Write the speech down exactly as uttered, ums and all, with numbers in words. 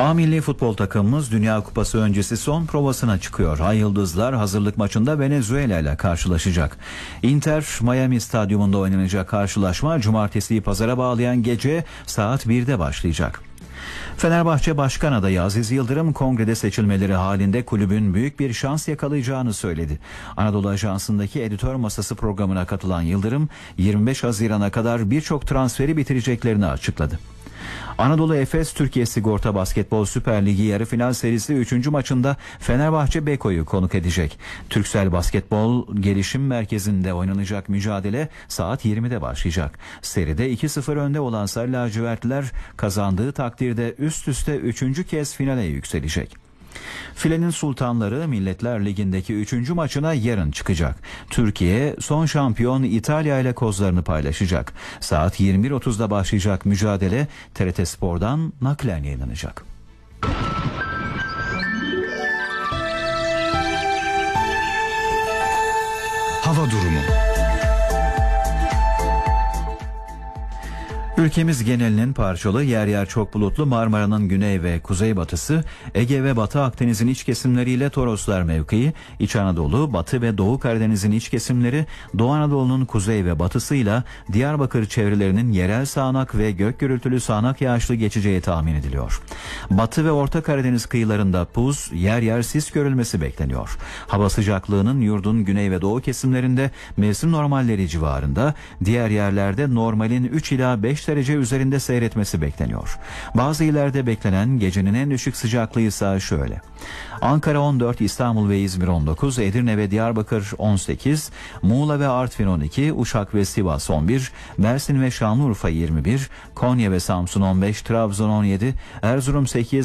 A milli futbol takımımız Dünya Kupası öncesi son provasına çıkıyor. Ay Yıldızlar hazırlık maçında Venezuela ile karşılaşacak. Inter Miami Stadyumunda oynanacak karşılaşma cumartesiyi pazara bağlayan gece saat birde başlayacak. Fenerbahçe Başkan Adayı Aziz Yıldırım kongrede seçilmeleri halinde kulübün büyük bir şans yakalayacağını söyledi. Anadolu Ajansı'ndaki editör masası programına katılan Yıldırım yirmi beş Haziran'a kadar birçok transferi bitireceklerini açıkladı. Anadolu Efes Türkiye Sigorta Basketbol Süper Ligi yarı final serisi üçüncü maçında Fenerbahçe Beko'yu konuk edecek. Türksel Basketbol Gelişim Merkezi'nde oynanacak mücadele saat yirmide başlayacak. Seride iki sıfır önde olan Sarı Lacivertliler kazandığı takdirde üst üste üçüncü kez finale yükselecek. Filenin Sultanları Milletler Ligi'ndeki üçüncü maçına yarın çıkacak. Türkiye son şampiyon İtalya ile kozlarını paylaşacak. Saat yirmi bir otuzda başlayacak mücadele T R T Spor'dan naklen yayınlanacak. Hava durumu. Ülkemiz genelinin parçalı, yer yer çok bulutlu, Marmara'nın güney ve kuzeybatısı, Ege ve Batı Akdeniz'in iç kesimleriyle Toroslar mevkii, İç Anadolu, Batı ve Doğu Karadeniz'in iç kesimleri, Doğu Anadolu'nun kuzey ve batısıyla Diyarbakır çevrelerinin yerel sağanak ve gök gürültülü sağanak yağışlı geçeceği tahmin ediliyor. Batı ve Orta Karadeniz kıyılarında buz, yer yer sis görülmesi bekleniyor. Hava sıcaklığının yurdun güney ve doğu kesimlerinde mevsim normalleri civarında, diğer yerlerde normalin üç ila beş derece üzerinde seyretmesi bekleniyor. Bazı illerde beklenen gecenin en düşük sıcaklığı ise şöyle: Ankara on dört, İstanbul ve İzmir on dokuz, Edirne ve Diyarbakır on sekiz, Muğla ve Artvin on iki, Uşak ve Sivas on bir, Mersin ve Şanlıurfa yirmi bir, Konya ve Samsun on beş, Trabzon on yedi, Erzurum sekiz,